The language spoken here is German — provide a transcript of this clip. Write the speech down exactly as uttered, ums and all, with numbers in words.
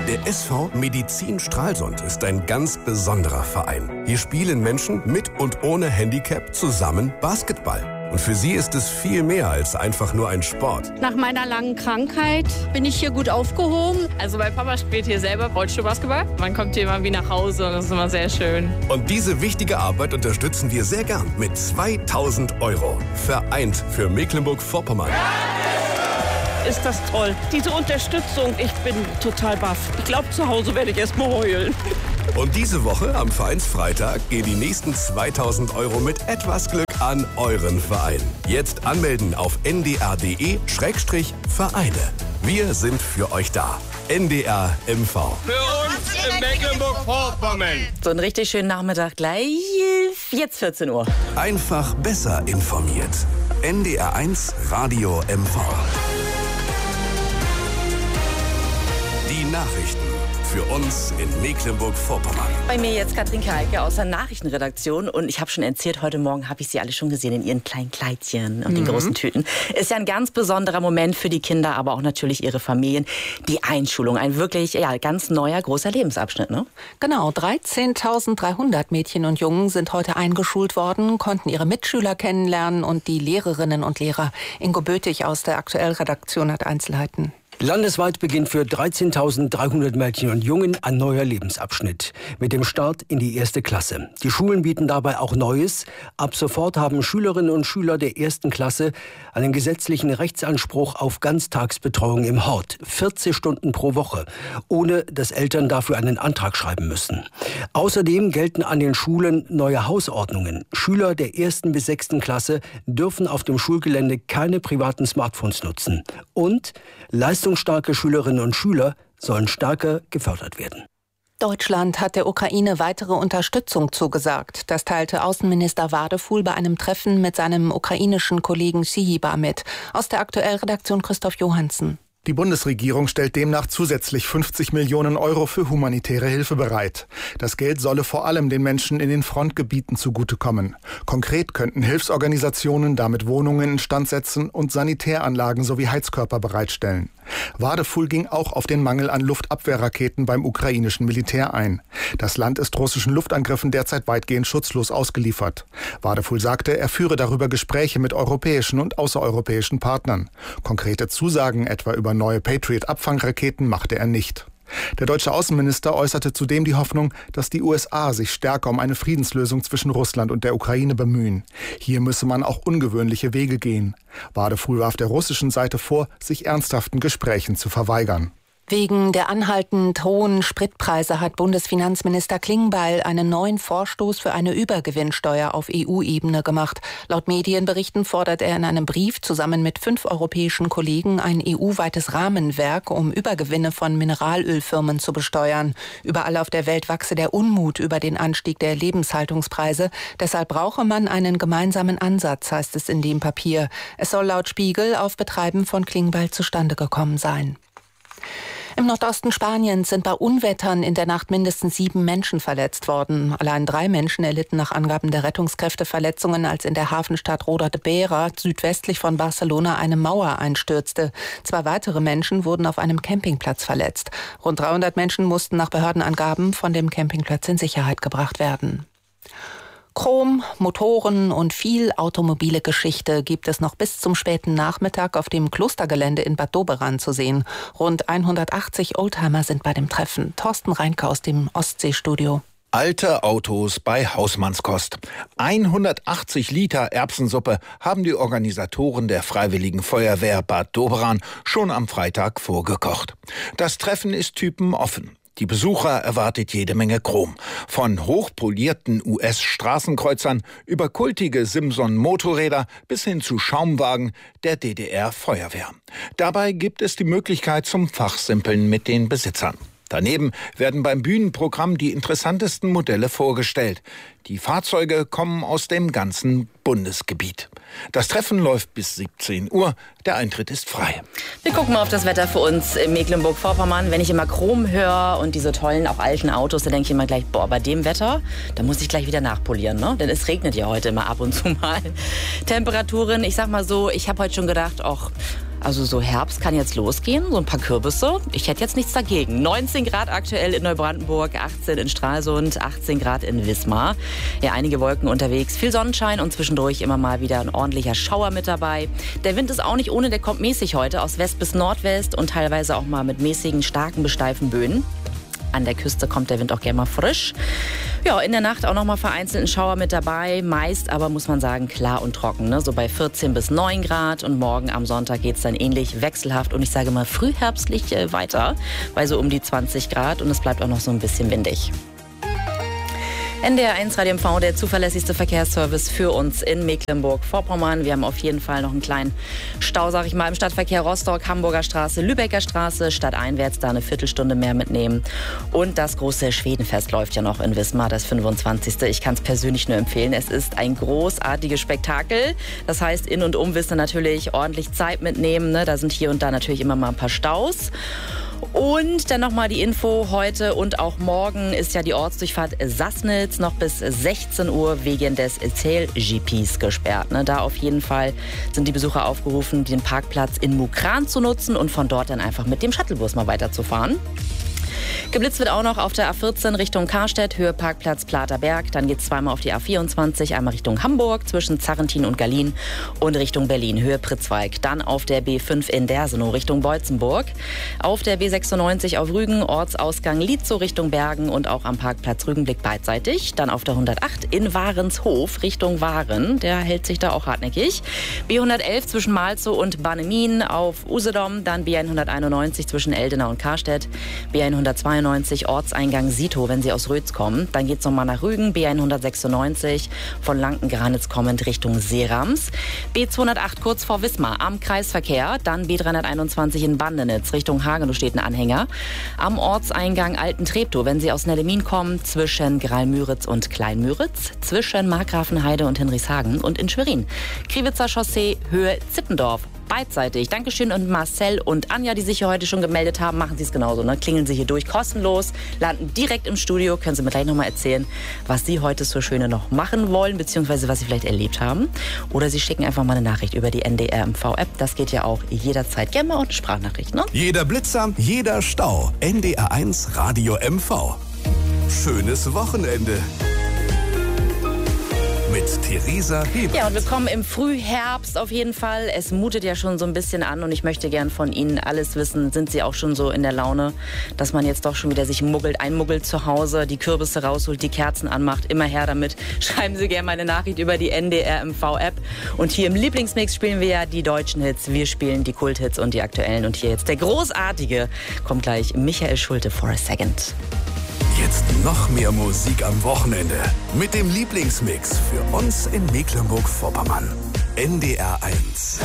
Der S V Medizin Stralsund ist ein ganz besonderer Verein. Hier spielen Menschen mit und ohne Handicap zusammen Basketball. Und für sie ist es viel mehr als einfach nur ein Sport. Nach meiner langen Krankheit bin ich hier gut aufgehoben. Also mein Papa spielt hier selber Rollstuhlbasketball. Man kommt hier immer wie nach Hause und das ist immer sehr schön. Und diese wichtige Arbeit unterstützen wir sehr gern mit zweitausend Euro. Vereint für Mecklenburg-Vorpommern. Ist das toll. Diese Unterstützung, ich bin total baff. Ich glaube, zu Hause werde ich erst mal heulen. Und diese Woche am Vereinsfreitag gehen die nächsten zweitausend Euro mit etwas Glück an euren Verein. Jetzt anmelden auf n d r punkt d e Schrägstrich Vereine. Wir sind für euch da. N D R M V. Für uns in Mecklenburg-Vorpommern. So einen richtig schönen Nachmittag gleich. Jetzt vierzehn Uhr. Einfach besser informiert. N D R eins Radio M V. Die Nachrichten für uns in Mecklenburg-Vorpommern. Bei mir jetzt Katrin Kalke aus der Nachrichtenredaktion. Und ich habe schon erzählt, heute Morgen habe ich sie alle schon gesehen in ihren kleinen Kleidchen und mhm. den großen Tüten. Ist ja ein ganz besonderer Moment für die Kinder, aber auch natürlich ihre Familien. Die Einschulung, ein wirklich ja, ganz neuer, großer Lebensabschnitt, ne? Genau, dreizehntausenddreihundert Mädchen und Jungen sind heute eingeschult worden, konnten ihre Mitschüler kennenlernen und die Lehrerinnen und Lehrer. Ingo Bötig aus der Aktuellredaktion hat Einzelheiten. Landesweit beginnt für dreizehntausenddreihundert Mädchen und Jungen ein neuer Lebensabschnitt mit dem Start in die erste Klasse. Die Schulen bieten dabei auch Neues. Ab sofort haben Schülerinnen und Schüler der ersten Klasse einen gesetzlichen Rechtsanspruch auf Ganztagsbetreuung im Hort, vierzig Stunden pro Woche, ohne dass Eltern dafür einen Antrag schreiben müssen. Außerdem gelten an den Schulen neue Hausordnungen. Schüler der ersten bis sechsten Klasse dürfen auf dem Schulgelände keine privaten Smartphones nutzen. Und leistungsstarke Schülerinnen und Schüler sollen stärker gefördert werden. Deutschland hat der Ukraine weitere Unterstützung zugesagt. Das teilte Außenminister Wadefuhl bei einem Treffen mit seinem ukrainischen Kollegen Syiba mit. Aus der Aktuellredaktion Christoph Johansen. Die Bundesregierung stellt demnach zusätzlich fünfzig Millionen Euro für humanitäre Hilfe bereit. Das Geld solle vor allem den Menschen in den Frontgebieten zugutekommen. Konkret könnten Hilfsorganisationen damit Wohnungen instand setzen und Sanitäranlagen sowie Heizkörper bereitstellen. Wadefuhl ging auch auf den Mangel an Luftabwehrraketen beim ukrainischen Militär ein. Das Land ist russischen Luftangriffen derzeit weitgehend schutzlos ausgeliefert. Wadefuhl sagte, er führe darüber Gespräche mit europäischen und außereuropäischen Partnern. Konkrete Zusagen etwa über neue Patriot-Abfangraketen machte er nicht. Der deutsche Außenminister äußerte zudem die Hoffnung, dass die U S A sich stärker um eine Friedenslösung zwischen Russland und der Ukraine bemühen. Hier müsse man auch ungewöhnliche Wege gehen. Wadefuhl warf der russischen Seite vor, sich ernsthaften Gesprächen zu verweigern. Wegen der anhaltend hohen Spritpreise hat Bundesfinanzminister Klingbeil einen neuen Vorstoß für eine Übergewinnsteuer auf E U-Ebene gemacht. Laut Medienberichten fordert er in einem Brief zusammen mit fünf europäischen Kollegen ein E U-weites Rahmenwerk, um Übergewinne von Mineralölfirmen zu besteuern. Überall auf der Welt wachse der Unmut über den Anstieg der Lebenshaltungspreise. Deshalb brauche man einen gemeinsamen Ansatz, heißt es in dem Papier. Es soll laut Spiegel auf Betreiben von Klingbeil zustande gekommen sein. Im Nordosten Spaniens sind bei Unwettern in der Nacht mindestens sieben Menschen verletzt worden. Allein drei Menschen erlitten nach Angaben der Rettungskräfte Verletzungen, als in der Hafenstadt Roda de Beira südwestlich von Barcelona eine Mauer einstürzte. Zwei weitere Menschen wurden auf einem Campingplatz verletzt. Rund dreihundert Menschen mussten nach Behördenangaben von dem Campingplatz in Sicherheit gebracht werden. Chrom, Motoren und viel automobile Geschichte gibt es noch bis zum späten Nachmittag auf dem Klostergelände in Bad Doberan zu sehen. Rund hundertachtzig Oldtimer sind bei dem Treffen. Thorsten Reinke aus dem Ostseestudio. Alte Autos bei Hausmannskost. hundertachtzig Liter Erbsensuppe haben die Organisatoren der Freiwilligen Feuerwehr Bad Doberan schon am Freitag vorgekocht. Das Treffen ist typenoffen. Die Besucher erwartet jede Menge Chrom. Von hochpolierten U S-Straßenkreuzern über kultige Simson-Motorräder bis hin zu Schaumwagen der D D R-Feuerwehr. Dabei gibt es die Möglichkeit zum Fachsimpeln mit den Besitzern. Daneben werden beim Bühnenprogramm die interessantesten Modelle vorgestellt. Die Fahrzeuge kommen aus dem ganzen Bundesgebiet. Das Treffen läuft bis siebzehn Uhr. Der Eintritt ist frei. Wir gucken mal auf das Wetter für uns in Mecklenburg-Vorpommern. Wenn ich immer Chrom höre und diese tollen, auch alten Autos, dann denke ich immer gleich, boah, bei dem Wetter, da muss ich gleich wieder nachpolieren, ne? Denn es regnet ja heute immer ab und zu mal. Temperaturen, ich sag mal so, ich habe heute schon gedacht, auch Also so Herbst kann jetzt losgehen, so ein paar Kürbisse. Ich hätte jetzt nichts dagegen. neunzehn Grad aktuell in Neubrandenburg, achtzehn in Stralsund, achtzehn Grad in Wismar. Ja, einige Wolken unterwegs, viel Sonnenschein und zwischendurch immer mal wieder ein ordentlicher Schauer mit dabei. Der Wind ist auch nicht ohne, der kommt mäßig heute aus West bis Nordwest und teilweise auch mal mit mäßigen, starken bis steifen Böen. An der Küste kommt der Wind auch gerne mal frisch. Ja, in der Nacht auch noch mal vereinzelt ein Schauer mit dabei. Meist aber, muss man sagen, klar und trocken. Ne? So bei vierzehn bis neun Grad. Und morgen am Sonntag geht es dann ähnlich wechselhaft. Und ich sage mal frühherbstlich äh, weiter. Bei so um die zwanzig Grad. Und es bleibt auch noch so ein bisschen windig. N D R eins Radio M V, der zuverlässigste Verkehrsservice für uns in Mecklenburg-Vorpommern. Wir haben auf jeden Fall noch einen kleinen Stau, sag ich mal, im Stadtverkehr Rostock, Hamburger Straße, Lübecker Straße, stadteinwärts da eine Viertelstunde mehr mitnehmen. Und das große Schwedenfest läuft ja noch in Wismar, das fünfundzwanzigste Ich kann es persönlich nur empfehlen. Es ist ein großartiges Spektakel. Das heißt, in und um Wismar natürlich ordentlich Zeit mitnehmen. Ne? Da sind hier und da natürlich immer mal ein paar Staus. Und dann nochmal die Info, heute und auch morgen ist ja die Ortsdurchfahrt Sassnitz noch bis sechzehn Uhr wegen des Zähl-G Ps gesperrt. Ne? Da auf jeden Fall sind die Besucher aufgerufen, den Parkplatz in Mukran zu nutzen und von dort dann einfach mit dem Shuttlebus mal weiterzufahren. Geblitzt wird auch noch auf der A vierzehn Richtung Karstedt, Höhe Parkplatz Platerberg. Dann geht es zweimal auf die A vierundzwanzig, einmal Richtung Hamburg zwischen Zarrentin und Gallien und Richtung Berlin, Höhe Pritzweig. Dann auf der B fünf in Dersenow Richtung Beutzenburg. Auf der B sechsundneunzig auf Rügen, Ortsausgang Lietzow Richtung Bergen und auch am Parkplatz Rügenblick beidseitig. Dann auf der hundertacht in Warenshof Richtung Waren, der hält sich da auch hartnäckig. B hundertelf zwischen Malzow und Bannemin auf Usedom. Dann B hunderteinundneunzig zwischen Eldena und Karstedt. B hundertzweiundneunzig Ortseingang Sito, wenn Sie aus Rötz kommen. Dann geht es nochmal nach Rügen, B hundertsechsundneunzig von Lanken-Granitz kommend Richtung Seerams. B zweihundertacht kurz vor Wismar am Kreisverkehr. Dann B dreihunderteinundzwanzig in Bandenitz Richtung Hagenow steht ein Anhänger. Am Ortseingang Alten-Treptow, wenn Sie aus Nellemin kommen, zwischen Greilmüritz und Kleinmüritz, zwischen Markgrafenheide und Hinrichshagen und in Schwerin. Kriwitzer Chaussee, Höhe Zippendorf. Beidseitig. Dankeschön und Marcel und Anja, die sich hier heute schon gemeldet haben, machen Sie es genauso. Ne? Klingeln Sie hier durch, kostenlos, landen direkt im Studio. Können Sie mir gleich nochmal erzählen, was Sie heute so Schöne noch machen wollen, beziehungsweise was Sie vielleicht erlebt haben. Oder Sie schicken einfach mal eine Nachricht über die N D R M V-App. Das geht ja auch jederzeit. Gerne mal auch eine Sprachnachricht. Ne? Jeder Blitzer, jeder Stau. N D R eins Radio M V. Schönes Wochenende. Mit Theresa Hebert. Ja, und wir kommen im Frühherbst auf jeden Fall. Es mutet ja schon so ein bisschen an und ich möchte gern von Ihnen alles wissen. Sind Sie auch schon so in der Laune, dass man jetzt doch schon wieder sich muggelt, einmuggelt zu Hause, die Kürbisse rausholt, die Kerzen anmacht? Immer her damit. Schreiben Sie gerne mal eine Nachricht über die N D R M V-App. Und hier im Lieblingsmix spielen wir ja die deutschen Hits. Wir spielen die Kulthits und die aktuellen. Und hier jetzt der großartige, kommt gleich Michael Schulte, For a Second. Jetzt noch mehr Musik am Wochenende. Mit dem Lieblingsmix für uns in Mecklenburg-Vorpommern. N D R eins.